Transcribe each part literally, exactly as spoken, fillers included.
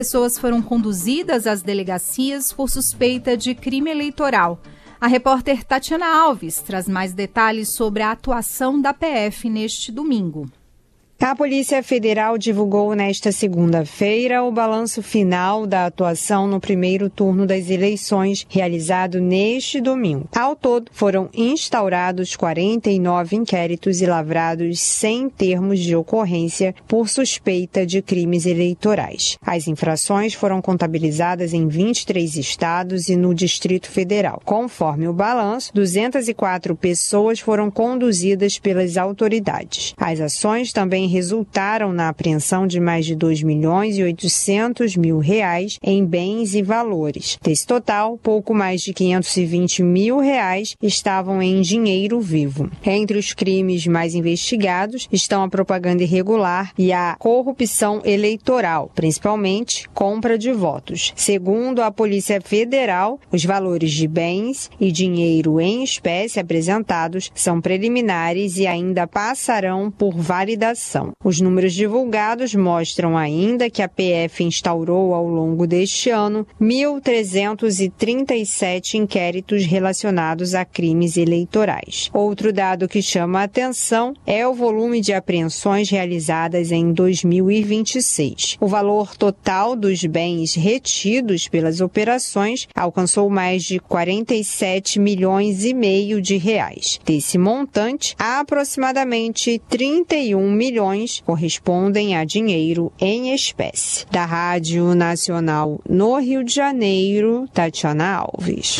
Pessoas foram conduzidas às delegacias por suspeita de crime eleitoral. A repórter Tatiana Alves traz mais detalhes sobre a atuação da P F neste domingo. A Polícia Federal divulgou nesta segunda-feira o balanço final da atuação no primeiro turno das eleições, realizado neste domingo. Ao todo, foram instaurados quarenta e nove inquéritos e lavrados cem termos de ocorrência por suspeita de crimes eleitorais. As infrações foram contabilizadas em vinte e três estados e no Distrito Federal. Conforme o balanço, duzentas e quatro pessoas foram conduzidas pelas autoridades. As ações também resultaram na apreensão de mais de dois milhões e oitocentos mil reais em bens e valores. Desse total, pouco mais de quinhentos e vinte mil reais estavam em dinheiro vivo. Entre os crimes mais investigados estão a propaganda irregular e a corrupção eleitoral, principalmente compra de votos. Segundo a Polícia Federal, os valores de bens e dinheiro em espécie apresentados são preliminares e ainda passarão por validação. Os números divulgados mostram ainda que a P F instaurou ao longo deste ano mil trezentos e trinta e sete inquéritos relacionados a crimes eleitorais. Outro dado que chama a atenção é o volume de apreensões realizadas em dois mil e vinte e seis. O valor total dos bens retidos pelas operações alcançou mais de quarenta e sete milhões e meio de reais. Desse montante, aproximadamente trinta e um milhões correspondem a dinheiro em espécie. Da Rádio Nacional no Rio de Janeiro, Tatiana Alves.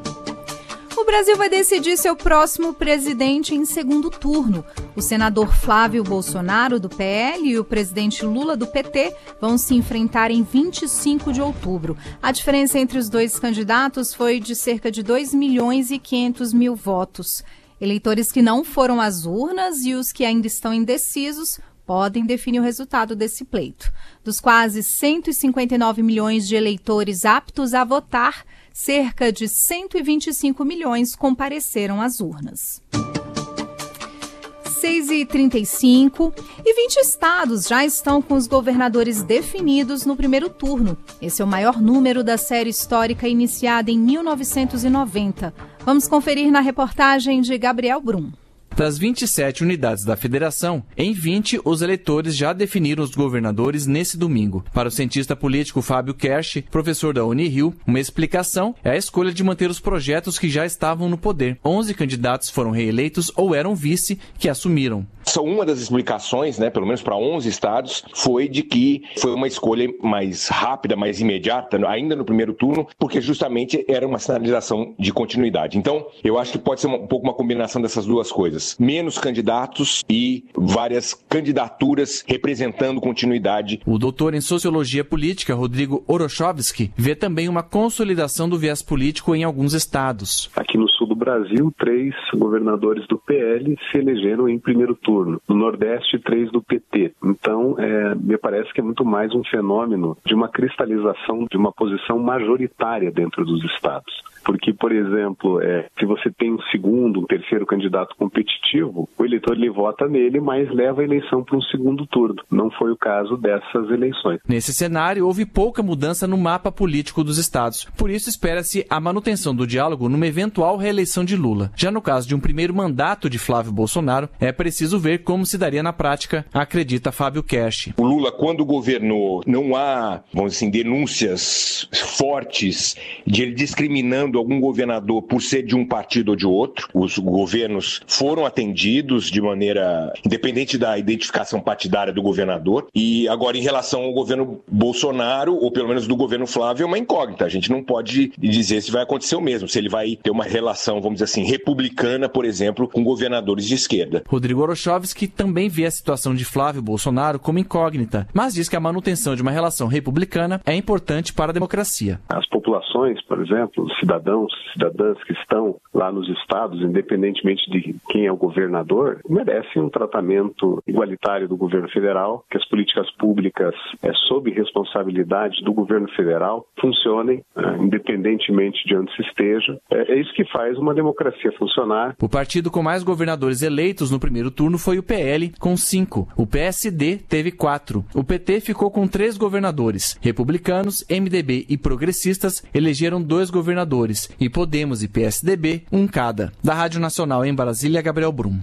O Brasil vai decidir seu próximo presidente em segundo turno. O senador Flávio Bolsonaro, do P L, e o presidente Lula, do P T, vão se enfrentar em vinte e cinco de outubro. A diferença entre os dois candidatos foi de cerca de dois milhões e quinhentos mil votos. Eleitores que não foram às urnas e os que ainda estão indecisos podem definir o resultado desse pleito. Dos quase cento e cinquenta e nove milhões de eleitores aptos a votar, cerca de cento e vinte e cinco milhões compareceram às urnas. seis e trinta e cinco e vinte estados já estão com os governadores definidos no primeiro turno. Esse é o maior número da série histórica iniciada em mil novecentos e noventa. Vamos conferir na reportagem de Gabriel Brum. Das vinte e sete unidades da federação, em vinte, os eleitores já definiram os governadores nesse domingo. Para o cientista político Fábio Kersh, professor da Unirio, uma explicação é a escolha de manter os projetos que já estavam no poder. onze candidatos foram reeleitos ou eram vice que assumiram. Só uma das explicações, né, pelo menos para onze estados, foi de que foi uma escolha mais rápida, mais imediata, ainda no primeiro turno, porque justamente era uma sinalização de continuidade. Então, eu acho que pode ser um pouco uma combinação dessas duas coisas. Menos candidatos e várias candidaturas representando continuidade. O doutor em Sociologia Política, Rodrigo Orochovski, vê também uma consolidação do viés político em alguns estados. Aqui no sul do Brasil, três governadores do P L se elegeram em primeiro turno. No Nordeste, três do P T. Então, é, me parece que é muito mais um fenômeno de uma cristalização de uma posição majoritária dentro dos estados. Porque, por exemplo, é, se você tem um segundo, um terceiro candidato competitivo, o eleitor ele vota nele, mas leva a eleição para um segundo turno. Não foi o caso dessas eleições. Nesse cenário, houve pouca mudança no mapa político dos estados. Por isso, espera-se a manutenção do diálogo numa eventual reeleição de Lula. Já no caso de um primeiro mandato de Flávio Bolsonaro, é preciso ver como se daria na prática, acredita Fábio Kersh. O Lula, quando governou, não há, vamos dizer assim, denúncias fortes de ele discriminando algum governador por ser de um partido ou de outro. Os governos foram atendidos de maneira independente da identificação partidária do governador. E agora, em relação ao governo Bolsonaro, ou pelo menos do governo Flávio, é uma incógnita. A gente não pode dizer se vai acontecer o mesmo, se ele vai ter uma relação, vamos dizer assim, republicana, por exemplo, com governadores de esquerda. Rodrigo Orochovski também vê a situação de Flávio Bolsonaro como incógnita, mas diz que a manutenção de uma relação republicana é importante para a democracia. As populações, por exemplo, os cidadãos, cidadãs que estão lá nos estados, independentemente de quem é o governador, merecem um tratamento igualitário do governo federal, que as políticas públicas é sob responsabilidade do governo federal, funcionem, uh, independentemente de onde se esteja. É, é isso que faz uma democracia funcionar. O partido com mais governadores eleitos no primeiro turno foi o P L, com cinco. O P S D teve quatro. O P T ficou com três governadores. Republicanos, M D B e progressistas elegeram dois governadores. E Podemos e P S D B, um cada. Da Rádio Nacional em Brasília, Gabriel Brum.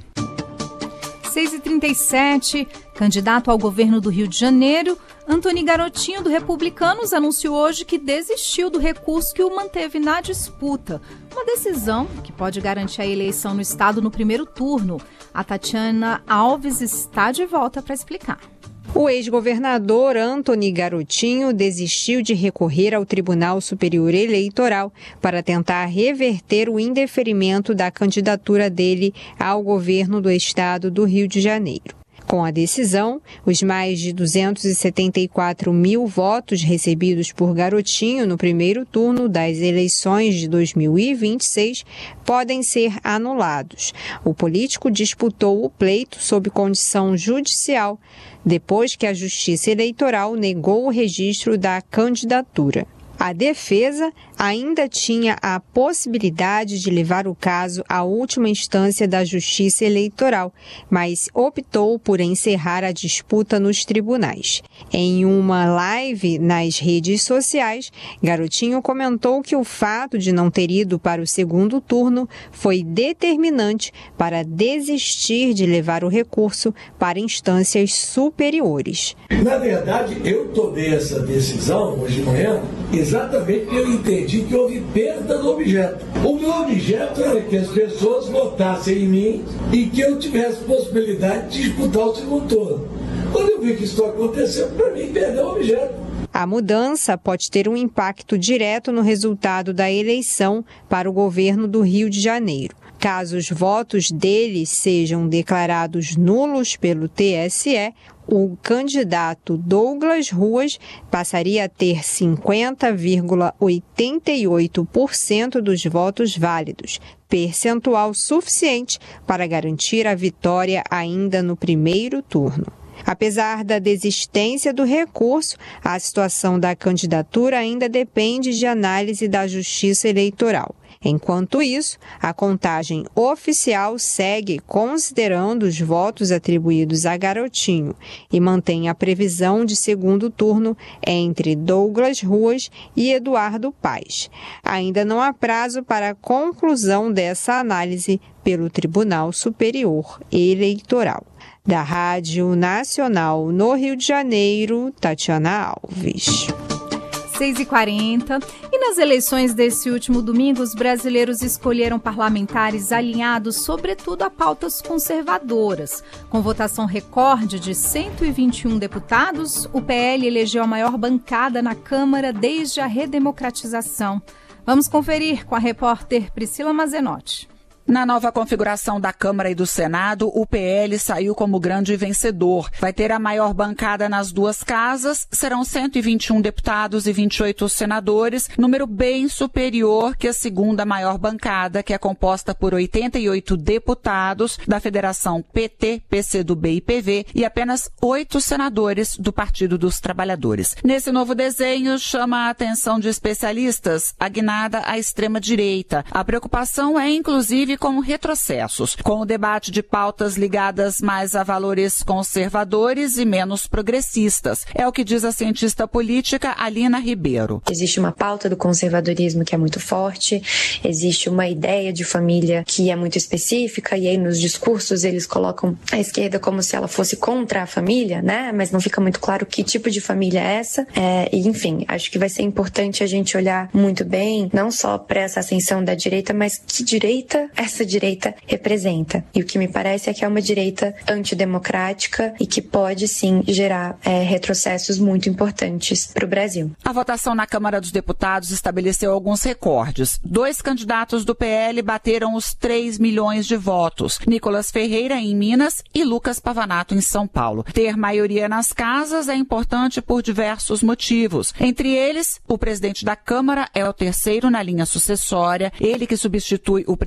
seis e trinta e sete, candidato ao governo do Rio de Janeiro, Antony Garotinho, do Republicanos, anunciou hoje que desistiu do recurso que o manteve na disputa. Uma decisão que pode garantir a eleição no estado no primeiro turno. A Tatiana Alves está de volta para explicar. O ex-governador Antony Garotinho desistiu de recorrer ao Tribunal Superior Eleitoral para tentar reverter o indeferimento da candidatura dele ao governo do estado do Rio de Janeiro. Com a decisão, os mais de duzentos e setenta e quatro mil votos recebidos por Garotinho no primeiro turno das eleições de dois mil e vinte e seis podem ser anulados. O político disputou o pleito sob condição judicial, depois que a Justiça Eleitoral negou o registro da candidatura. A defesa ainda tinha a possibilidade de levar o caso à última instância da Justiça Eleitoral, mas optou por encerrar a disputa nos tribunais. Em uma live nas redes sociais, Garotinho comentou que o fato de não ter ido para o segundo turno foi determinante para desistir de levar o recurso para instâncias superiores. Na verdade, eu tomei essa decisão hoje de manhã exatamente porque eu entendi que houve perda do objeto. O meu objeto era que as pessoas votassem em mim e que eu tivesse possibilidade de disputar o segundo turno. Quando eu vi que isso aconteceu, para mim, perdeu o objeto. A mudança pode ter um impacto direto no resultado da eleição para o governo do Rio de Janeiro. Caso os votos dele sejam declarados nulos pelo T S E, o candidato Douglas Ruas passaria a ter cinquenta vírgula oitenta e oito por cento dos votos válidos, percentual suficiente para garantir a vitória ainda no primeiro turno. Apesar da desistência do recurso, a situação da candidatura ainda depende de análise da Justiça Eleitoral. Enquanto isso, a contagem oficial segue considerando os votos atribuídos a Garotinho e mantém a previsão de segundo turno entre Douglas Ruas e Eduardo Paes. Ainda não há prazo para a conclusão dessa análise pelo Tribunal Superior Eleitoral. Da Rádio Nacional no Rio de Janeiro, Tatiana Alves. seis e quarenta. E nas eleições desse último domingo, os brasileiros escolheram parlamentares alinhados, sobretudo a pautas conservadoras. Com votação recorde de cento e vinte e um deputados, o P L elegeu a maior bancada na Câmara desde a redemocratização. Vamos conferir com a repórter Priscila Mazenotti. Na nova configuração da Câmara e do Senado, o P L saiu como grande vencedor. Vai ter a maior bancada nas duas casas, serão cento e vinte e um deputados e vinte e oito senadores, número bem superior que a segunda maior bancada, que é composta por oitenta e oito deputados da Federação P T, P C do B e P V e apenas oito senadores do Partido dos Trabalhadores. Nesse novo desenho, chama a atenção de especialistas a guinada à extrema-direita. A preocupação é, inclusive, com retrocessos, com o debate de pautas ligadas mais a valores conservadores e menos progressistas. É o que diz a cientista política Alina Ribeiro. Existe uma pauta do conservadorismo que é muito forte, existe uma ideia de família que é muito específica, e aí nos discursos eles colocam a esquerda como se ela fosse contra a família, né? Mas não fica muito claro que tipo de família é essa. É, e, enfim, acho que vai ser importante a gente olhar muito bem, não só para essa ascensão da direita, mas que direita essa direita representa. E o que me parece é que é uma direita antidemocrática e que pode, sim, gerar é, retrocessos muito importantes para o Brasil. A votação na Câmara dos Deputados estabeleceu alguns recordes. Dois candidatos do P L bateram os três milhões de votos. Nicolas Ferreira, em Minas, e Lucas Pavanato, em São Paulo. Ter maioria nas casas é importante por diversos motivos. Entre eles, o presidente da Câmara é o terceiro na linha sucessória, ele que substitui o presidente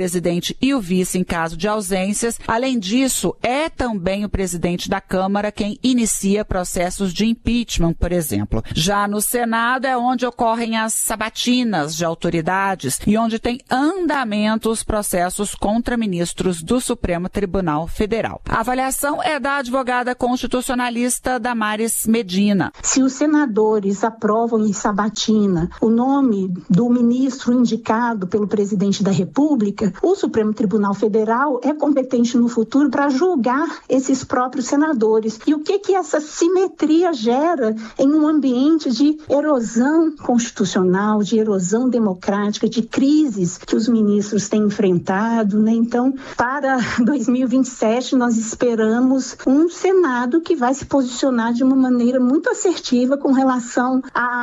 presidente e o vice em caso de ausências. Além disso, é também o presidente da Câmara quem inicia processos de impeachment, por exemplo. Já no Senado é onde ocorrem as sabatinas de autoridades e onde tem andamento os processos contra ministros do Supremo Tribunal Federal. A avaliação é da advogada constitucionalista Damares Medina. Se os senadores aprovam em sabatina o nome do ministro indicado pelo presidente da República, o Supremo Tribunal Federal é competente no futuro para julgar esses próprios senadores. E o que que essa simetria gera em um ambiente de erosão constitucional, de erosão democrática, de crises que os ministros têm enfrentado, né? Então, para dois mil e vinte e sete, nós esperamos um Senado que vai se posicionar de uma maneira muito assertiva com relação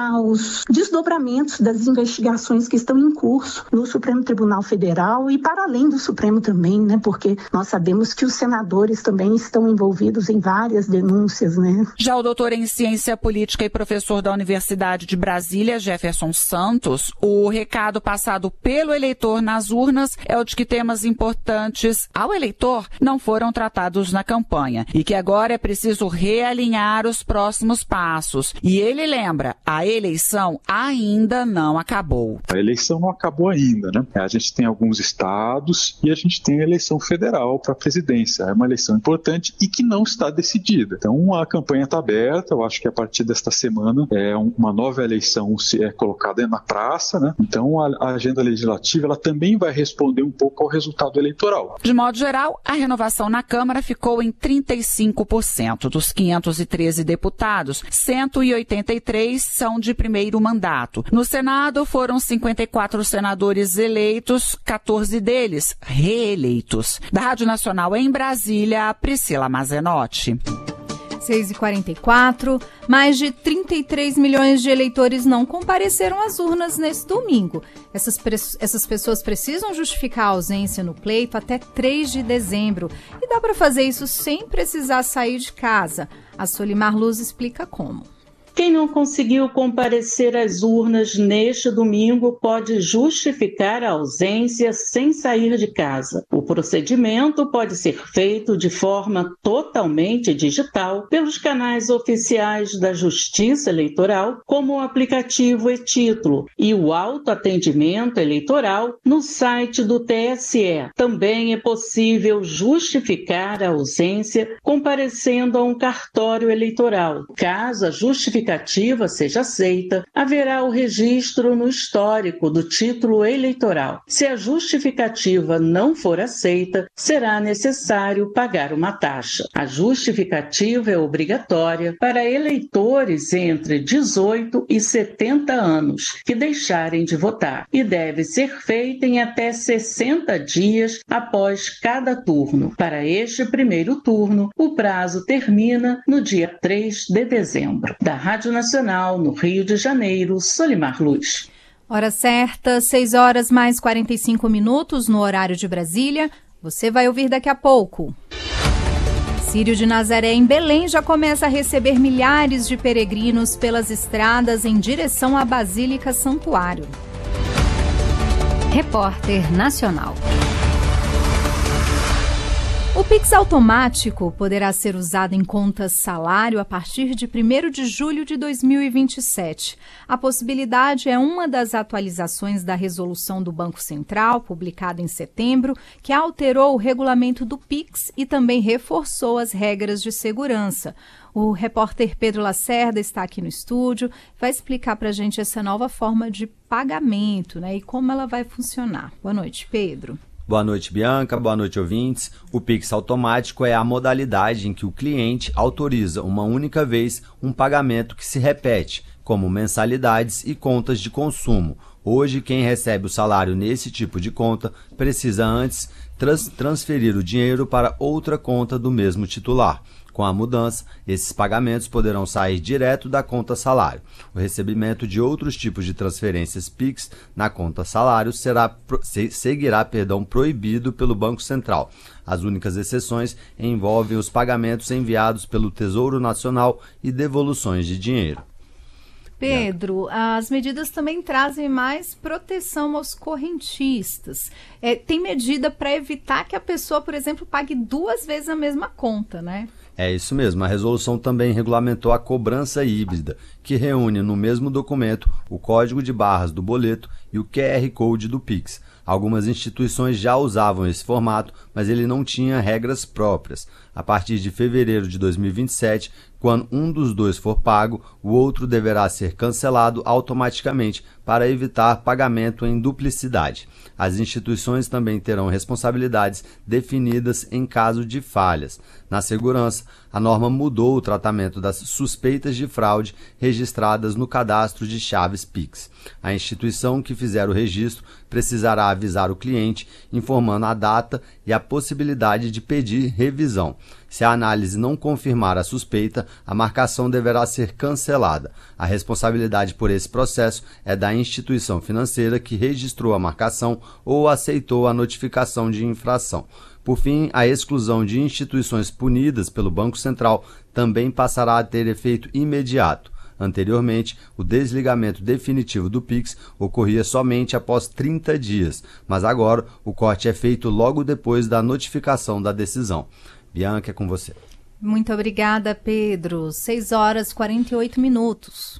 aos desdobramentos das investigações que estão em curso no Supremo Tribunal Federal e para além do Supremo também, né? Porque nós sabemos que os senadores também estão envolvidos em várias denúncias, né? Já o doutor em ciência política e professor da Universidade de Brasília, Jefferson Santos, o recado passado pelo eleitor nas urnas é o de que temas importantes ao eleitor não foram tratados na campanha e que agora é preciso realinhar os próximos passos. E ele lembra, a eleição ainda não acabou. A eleição não acabou ainda, né? A gente tem alguns estados e a gente tem a eleição federal para a presidência. É uma eleição importante e que não está decidida. Então a campanha está aberta, eu acho que a partir desta semana é uma nova eleição é colocada na praça, né? Então a, a agenda legislativa ela também vai responder um pouco ao resultado eleitoral. De modo geral, a renovação na Câmara ficou em trinta e cinco por cento. Dos quinhentos e treze deputados, cento e oitenta e três são de primeiro mandato. No Senado foram cinquenta e quatro senadores eleitos, quatorze deles reeleitos. Da Rádio Nacional em Brasília, Priscila Mazenotti. seis e quarenta e quatro, mais de trinta e três milhões de eleitores não compareceram às urnas nesse domingo. Essas, essas pessoas precisam justificar a ausência no pleito até três de dezembro. E dá para fazer isso sem precisar sair de casa. A Solimar Luz explica como. Quem não conseguiu comparecer às urnas neste domingo pode justificar a ausência sem sair de casa. O procedimento pode ser feito de forma totalmente digital pelos canais oficiais da Justiça Eleitoral, como o aplicativo e-Título e o autoatendimento eleitoral no site do T S E. Também é possível justificar a ausência comparecendo a um cartório eleitoral. Caso a justificação seja aceita, haverá o registro no histórico do título eleitoral. Se a justificativa não for aceita, será necessário pagar uma taxa. A justificativa é obrigatória para eleitores entre dezoito e setenta anos que deixarem de votar e deve ser feita em até sessenta dias após cada turno. Para este primeiro turno, o prazo termina no dia três de dezembro. Da Rádio Nacional, no Rio de Janeiro, Solimar Luz. Hora certa, seis horas mais quarenta e cinco minutos no horário de Brasília. Você vai ouvir daqui a pouco. Círio de Nazaré, em Belém, já começa a receber milhares de peregrinos pelas estradas em direção à Basílica Santuário. Repórter Nacional. O Pix automático poderá ser usado em contas salário a partir de primeiro de julho de dois mil e vinte e sete. A possibilidade é uma das atualizações da resolução do Banco Central, publicada em setembro, que alterou o regulamento do Pix e também reforçou as regras de segurança. O repórter Pedro Lacerda está aqui no estúdio, vai explicar para a gente essa nova forma de pagamento, né, e como ela vai funcionar. Boa noite, Pedro. Boa noite, Bianca. Boa noite, ouvintes. O Pix automático é a modalidade em que o cliente autoriza uma única vez um pagamento que se repete, como mensalidades e contas de consumo. Hoje, quem recebe o salário nesse tipo de conta precisa antes trans- transferir o dinheiro para outra conta do mesmo titular. Com a mudança, esses pagamentos poderão sair direto da conta salário. O recebimento de outros tipos de transferências Pix na conta salário será, seguirá perdão, proibido pelo Banco Central. As únicas exceções envolvem os pagamentos enviados pelo Tesouro Nacional e devoluções de dinheiro. Pedro, as medidas também trazem mais proteção aos correntistas. É, tem medida para evitar que a pessoa, por exemplo, pague duas vezes a mesma conta, né? É isso mesmo. A resolução também regulamentou a cobrança híbrida, que reúne no mesmo documento o código de barras do boleto e o Q R Code do Pix. Algumas instituições já usavam esse formato, mas ele não tinha regras próprias. A partir de fevereiro de dois mil e vinte e sete, quando um dos dois for pago, o outro deverá ser cancelado automaticamente para evitar pagamento em duplicidade. As instituições também terão responsabilidades definidas em caso de falhas. Na segurança, a norma mudou o tratamento das suspeitas de fraude registradas no cadastro de chaves Pix. A instituição que fizer o registro precisará avisar o cliente, informando a data e a possibilidade de pedir revisão. Se a análise não confirmar a suspeita, a marcação deverá ser cancelada. A responsabilidade por esse processo é da instituição financeira que registrou a marcação ou aceitou a notificação de infração. Por fim, a exclusão de instituições punidas pelo Banco Central também passará a ter efeito imediato. Anteriormente, o desligamento definitivo do Pix ocorria somente após trinta dias, mas agora o corte é feito logo depois da notificação da decisão. Bianca, é com você. Muito obrigada, Pedro. seis horas e quarenta e oito minutos.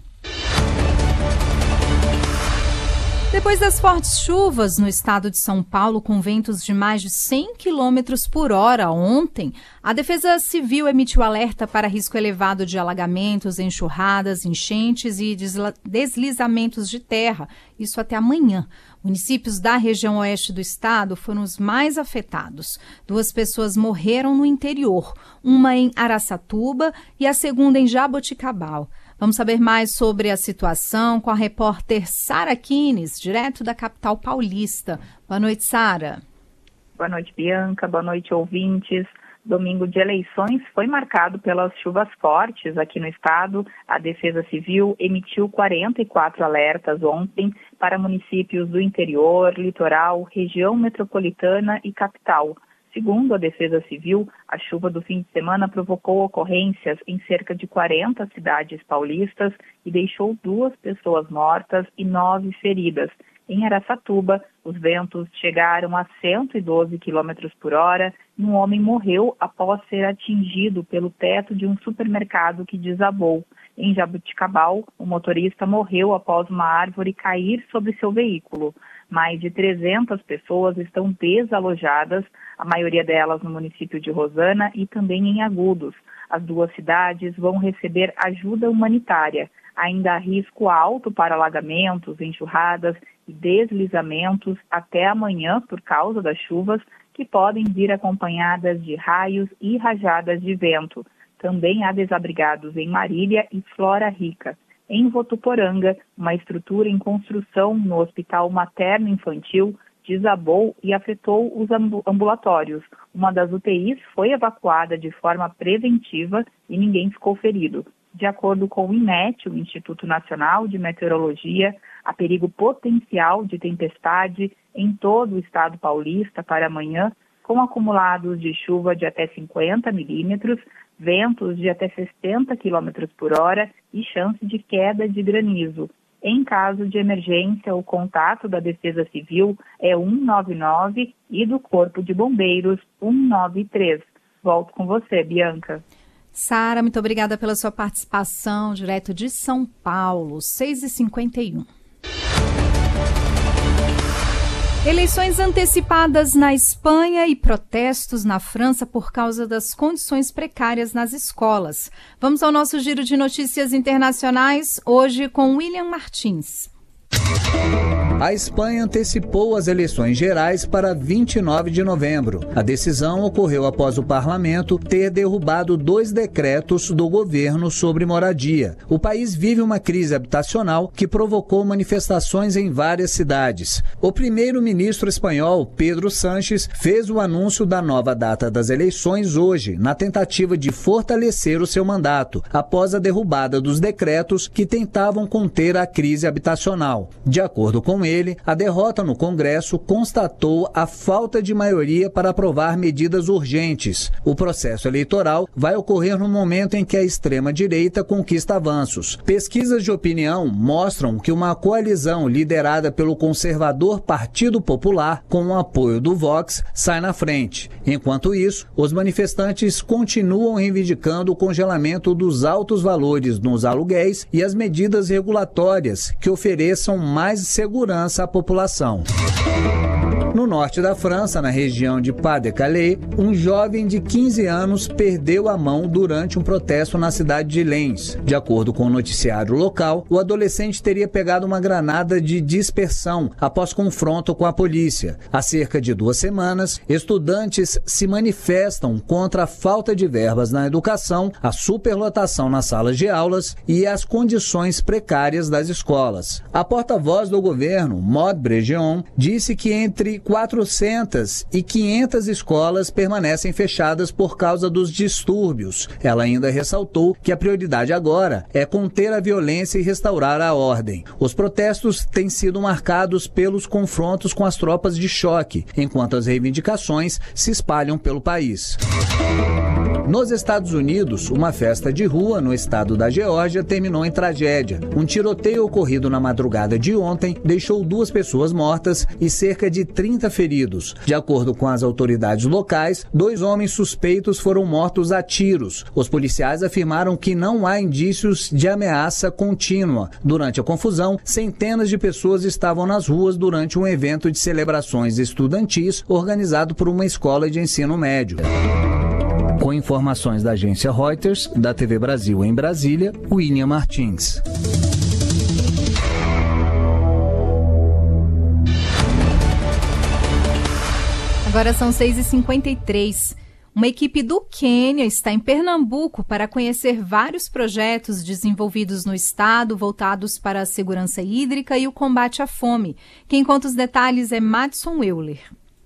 Depois das fortes chuvas no estado de São Paulo, com ventos de mais de cem quilômetros por hora ontem, a Defesa Civil emitiu alerta para risco elevado de alagamentos, enxurradas, enchentes e deslizamentos de terra, isso até amanhã. Municípios da região oeste do estado foram os mais afetados. Duas pessoas morreram no interior, uma em Araçatuba e a segunda em Jaboticabal. Vamos saber mais sobre a situação com a repórter Sara Kines, direto da capital paulista. Boa noite, Sara. Boa noite, Bianca. Boa noite, ouvintes. Domingo de eleições foi marcado pelas chuvas fortes aqui no estado. A Defesa Civil emitiu quarenta e quatro alertas ontem para municípios do interior, litoral, região metropolitana e capital. Segundo a Defesa Civil, a chuva do fim de semana provocou ocorrências em cerca de quarenta cidades paulistas e deixou duas pessoas mortas e nove feridas. Em Araçatuba, os ventos chegaram a cento e doze quilômetros por hora e um homem morreu após ser atingido pelo teto de um supermercado que desabou. Em Jaboticabal, o motorista morreu após uma árvore cair sobre seu veículo. Mais de trezentas pessoas estão desalojadas, a maioria delas no município de Rosana e também em Agudos. As duas cidades vão receber ajuda humanitária. Ainda há risco alto para alagamentos, enxurradas e deslizamentos até amanhã por causa das chuvas, que podem vir acompanhadas de raios e rajadas de vento. Também há desabrigados em Marília e Flora Rica. Em Votuporanga, uma estrutura em construção no Hospital Materno-Infantil desabou e afetou os ambulatórios. Uma das U T Is foi evacuada de forma preventiva e ninguém ficou ferido. De acordo com o INMET, o Instituto Nacional de Meteorologia, há perigo potencial de tempestade em todo o estado paulista para amanhã, com acumulados de chuva de até cinquenta milímetros, ventos de até sessenta quilômetros por hora e chance de queda de granizo. Em caso de emergência, o contato da Defesa Civil é um nove nove e do Corpo de Bombeiros um nove três. Volto com você, Bianca. Sara, muito obrigada pela sua participação, direto de São Paulo, seis e cinquenta e um. Eleições antecipadas na Espanha e protestos na França por causa das condições precárias nas escolas. Vamos ao nosso giro de notícias internacionais, hoje com William Martins. A Espanha antecipou as eleições gerais para vinte e nove de novembro. A decisão ocorreu após o parlamento ter derrubado dois decretos do governo sobre moradia. O país vive uma crise habitacional que provocou manifestações em várias cidades. O primeiro-ministro espanhol, Pedro Sánchez, fez o anúncio da nova data das eleições hoje, na tentativa de fortalecer o seu mandato, após a derrubada dos decretos que tentavam conter a crise habitacional. De acordo com ele, a derrota no Congresso constatou a falta de maioria para aprovar medidas urgentes. O processo eleitoral vai ocorrer no momento em que a extrema-direita conquista avanços. Pesquisas de opinião mostram que uma coalizão liderada pelo conservador Partido Popular, com o apoio do Vox, sai na frente. Enquanto isso, os manifestantes continuam reivindicando o congelamento dos altos valores nos aluguéis e as medidas regulatórias que ofereçam mais segurança à população. No norte da França, na região de Pas-de-Calais, um jovem de quinze anos perdeu a mão durante um protesto na cidade de Lens. De acordo com o noticiário local, o adolescente teria pegado uma granada de dispersão após confronto com a polícia. Há cerca de duas semanas, estudantes se manifestam contra a falta de verbas na educação, a superlotação nas salas de aulas e as condições precárias das escolas. A porta-voz do governo, Maud Bregeon, disse que entre quatrocentas e quinhentas escolas permanecem fechadas por causa dos distúrbios. Ela ainda ressaltou que a prioridade agora é conter a violência e restaurar a ordem. Os protestos têm sido marcados pelos confrontos com as tropas de choque, enquanto as reivindicações se espalham pelo país. Nos Estados Unidos, uma festa de rua no estado da Geórgia terminou em tragédia. Um tiroteio ocorrido na madrugada de ontem deixou duas pessoas mortas e cerca de trinta feridos. De acordo com as autoridades locais, dois homens suspeitos foram mortos a tiros. Os policiais afirmaram que não há indícios de ameaça contínua. Durante a confusão, centenas de pessoas estavam nas ruas durante um evento de celebrações estudantis organizado por uma escola de ensino médio. Com informações da agência Reuters, da T V Brasil em Brasília, William Martins. Agora são seis e cinquenta e três. Uma equipe do Quênia está em Pernambuco para conhecer vários projetos desenvolvidos no estado voltados para a segurança hídrica e o combate à fome. Quem conta os detalhes é Madison Euler.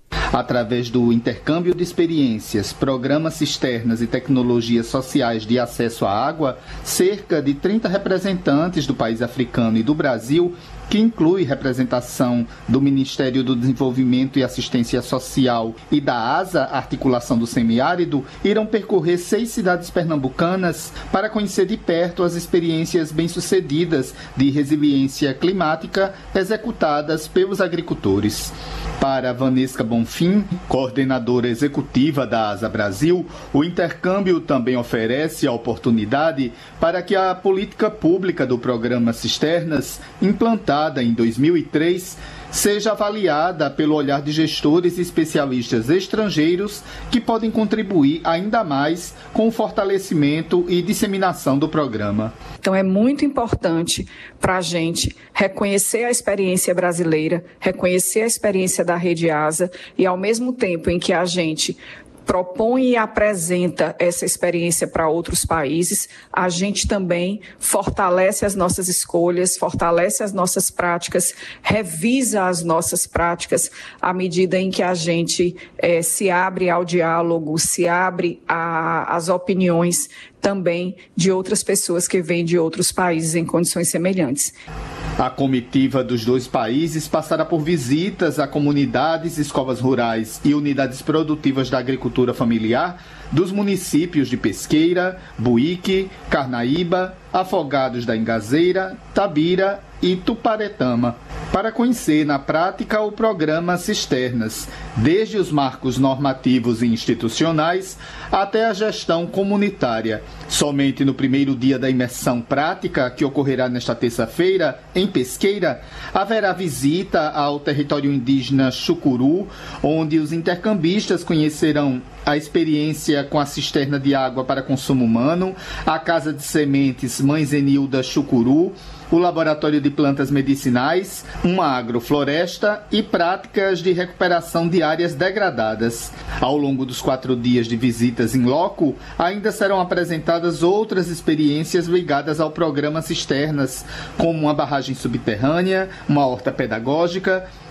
Através do intercâmbio de experiências, programas cisternas e tecnologias sociais de acesso à água, cerca de trinta representantes do país africano e do Brasil, que inclui representação do Ministério do Desenvolvimento e Assistência Social e da ASA, Articulação do Semiárido, irão percorrer seis cidades pernambucanas para conhecer de perto as experiências bem-sucedidas de resiliência climática executadas pelos agricultores. Para Vanesca Bonfim, coordenadora executiva da ASA Brasil, o intercâmbio também oferece a oportunidade para que a política pública do programa Cisternas, implantada em dois mil e três, seja avaliada pelo olhar de gestores e especialistas estrangeiros que podem contribuir ainda mais com o fortalecimento e disseminação do programa. Então é muito importante para a gente reconhecer a experiência brasileira, reconhecer a experiência da Rede ASA e ao mesmo tempo em que a gente propõe e apresenta essa experiência para outros países, a gente também fortalece as nossas escolhas, fortalece as nossas práticas, revisa as nossas práticas à medida em que a gente eh, se abre ao diálogo, se abre às opiniões também de outras pessoas que vêm de outros países em condições semelhantes. A comitiva dos dois países passará por visitas a comunidades, escolas rurais e unidades produtivas da agricultura familiar dos municípios de Pesqueira, Buíque, Carnaíba, Afogados da Ingazeira, Tabira e Tuparetama, para conhecer na prática o programa Cisternas, desde os marcos normativos e institucionais até a gestão comunitária. Somente no primeiro dia da imersão prática, que ocorrerá nesta terça-feira, em Pesqueira, haverá visita ao território indígena Chucuru, onde os intercambistas conhecerão a experiência com a cisterna de água para consumo humano, a Casa de Sementes Mãe Zenilda Chucuru, o Laboratório de Plantas Medicinais, uma agrofloresta e práticas de recuperação de áreas degradadas. Ao longo dos quatro dias de visitas em loco, ainda serão apresentadas outras experiências ligadas ao programa Cisternas, como uma barragem subterrânea, uma horta pedagógica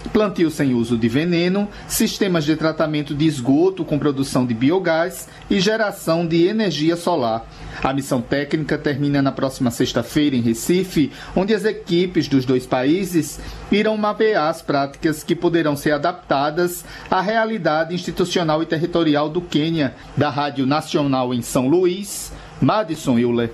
plantio sem uso de veneno, sistemas de tratamento de esgoto com produção de biogás e geração de energia solar. A missão técnica termina na próxima sexta-feira em Recife, onde as equipes dos dois países irão mapear as práticas que poderão ser adaptadas à realidade institucional e territorial do Quênia. Da Rádio Nacional em São Luís, Madison Euler.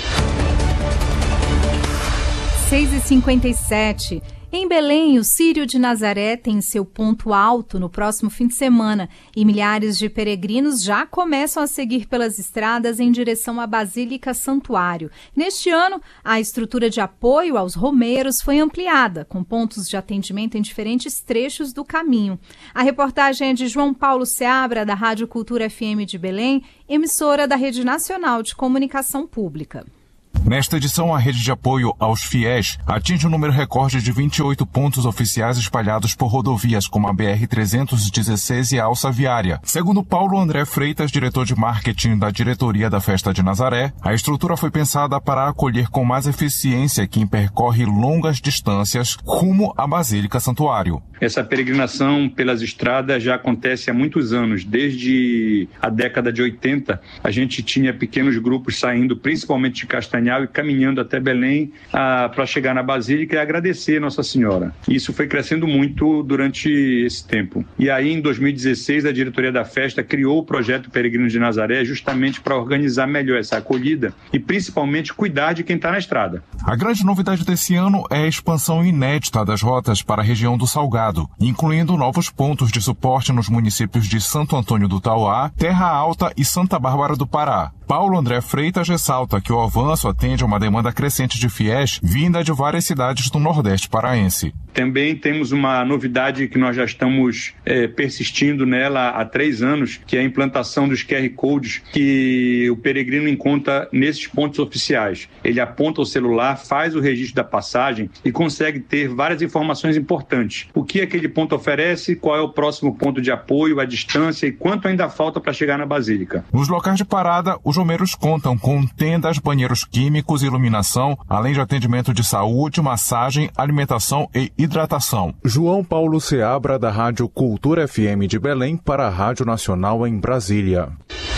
seis e cinquenta e sete. Em Belém, o Círio de Nazaré tem seu ponto alto no próximo fim de semana e milhares de peregrinos já começam a seguir pelas estradas em direção à Basílica Santuário. Neste ano, a estrutura de apoio aos romeiros foi ampliada, com pontos de atendimento em diferentes trechos do caminho. A reportagem é de João Paulo Seabra, da Rádio Cultura F M de Belém, emissora da Rede Nacional de Comunicação Pública. Nesta edição, a rede de apoio aos fiéis atinge um número recorde de vinte e oito pontos oficiais espalhados por rodovias como a B R trezentos e dezesseis e a Alça Viária. Segundo Paulo André Freitas, diretor de marketing da diretoria da Festa de Nazaré, a estrutura foi pensada para acolher com mais eficiência quem percorre longas distâncias rumo à Basílica Santuário. Essa peregrinação pelas estradas já acontece há muitos anos. Desde a década de oitenta, a gente tinha pequenos grupos saindo, principalmente de Castanhal, e caminhando até Belém para chegar na Basílica e agradecer Nossa Senhora. Isso foi crescendo muito durante esse tempo. E aí, em dois mil e dezesseis, a diretoria da festa criou o projeto Peregrinos de Nazaré justamente para organizar melhor essa acolhida e, principalmente, cuidar de quem está na estrada. A grande novidade desse ano é a expansão inédita das rotas para a região do Salgado, incluindo novos pontos de suporte nos municípios de Santo Antônio do Tauá, Terra Alta e Santa Bárbara do Pará. Paulo André Freitas ressalta que o avanço atende a uma demanda crescente de fiéis vinda de várias cidades do Nordeste paraense. Também temos uma novidade que nós já estamos é, persistindo nela há três anos, que é a implantação dos Q R Codes que o peregrino encontra nesses pontos oficiais. Ele aponta o celular, faz o registro da passagem e consegue ter várias informações importantes. O que aquele ponto oferece, qual é o próximo ponto de apoio, a distância e quanto ainda falta para chegar na Basílica. Nos locais de parada, os romeiros contam com tendas, banheiros químicos, iluminação, além de atendimento de saúde, massagem, alimentação e hidratação. João Paulo Seabra, da Rádio Cultura F M de Belém, para a Rádio Nacional em Brasília.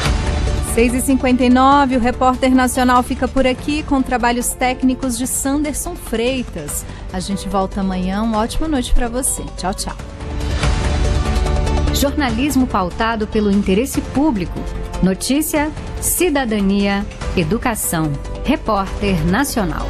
seis e cinquenta e nove, o Repórter Nacional fica por aqui com trabalhos técnicos de Sanderson Freitas. A gente volta amanhã. Uma ótima noite para você. Tchau, tchau. Jornalismo pautado pelo interesse público. Notícia, cidadania, educação. Repórter Nacional.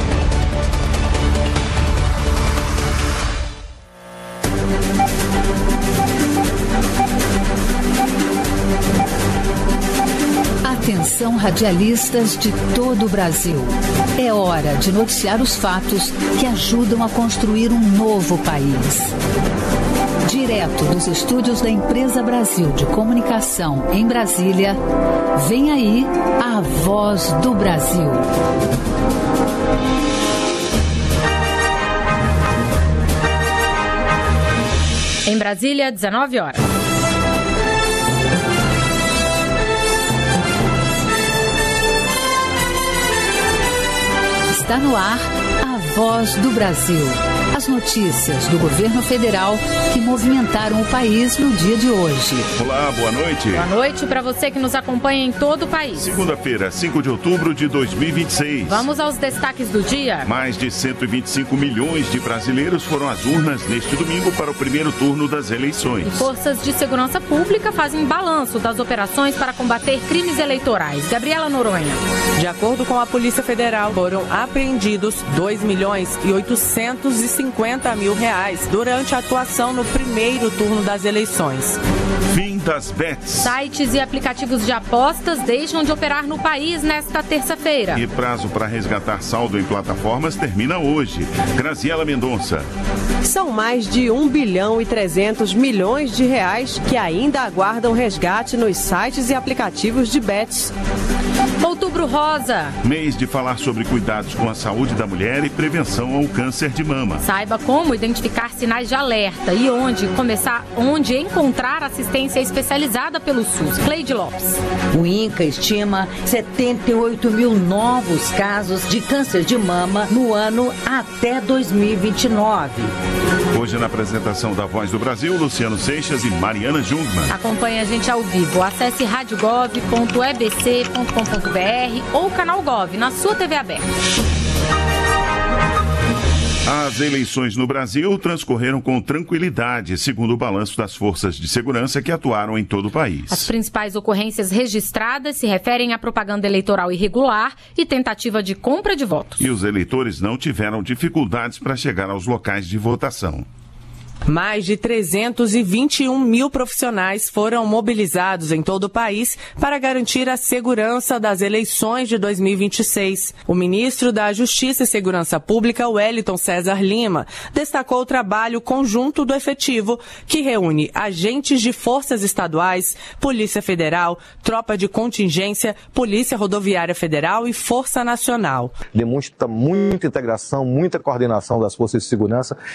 Atenção, radialistas de todo o Brasil. É hora de noticiar os fatos que ajudam a construir um novo país. Direto dos estúdios da Empresa Brasil de Comunicação em Brasília, vem aí a Voz do Brasil. Em Brasília, dezenove horas. Está no ar a Voz do Brasil. As notícias do governo federal que movimentaram o país no dia de hoje. Olá, boa noite. Boa noite para você que nos acompanha em todo o país. Segunda-feira, cinco de outubro de dois mil e vinte e seis. Vamos aos destaques do dia. Mais de cento e vinte e cinco milhões de brasileiros foram às urnas neste domingo para o primeiro turno das eleições. E forças de segurança pública fazem balanço das operações para combater crimes eleitorais. Gabriela Noronha. De acordo com a Polícia Federal, foram apreendidos dois milhões e oitocentos e cinquenta mil reais durante a atuação no primeiro turno das eleições. Fim das bets. Sites e aplicativos de apostas deixam de operar no país nesta terça-feira. E prazo para resgatar saldo em plataformas termina hoje. Graziela Mendonça. São mais de um bilhão e trezentos milhões de reais que ainda aguardam resgate nos sites e aplicativos de bets. Outubro Rosa. Mês de falar sobre cuidados com a saúde da mulher e prevenção ao câncer de mama. Saiba como identificar sinais de alerta e onde começar, onde encontrar assistência especializada pelo SUS. Cleide Lopes. O INCA estima setenta e oito mil novos casos de câncer de mama no ano até dois mil e vinte e nove. Hoje, na apresentação da Voz do Brasil, Luciano Seixas e Mariana Jungmann. Acompanhe a gente ao vivo. Acesse rádio gov ponto e b c ponto com ponto b r ou canal Gov na sua T V aberta. As eleições no Brasil transcorreram com tranquilidade, segundo o balanço das forças de segurança que atuaram em todo o país. As principais ocorrências registradas se referem à propaganda eleitoral irregular e tentativa de compra de votos. E os eleitores não tiveram dificuldades para chegar aos locais de votação. Mais de trezentos e vinte e um mil profissionais foram mobilizados em todo o país para garantir a segurança das eleições de dois mil e vinte e seis. O ministro da Justiça e Segurança Pública, Wellington César Lima, destacou o trabalho conjunto do efetivo, que reúne agentes de forças estaduais, Polícia Federal, Tropa de Contingência, Polícia Rodoviária Federal e Força Nacional. Demonstra muita integração, muita coordenação das forças de segurança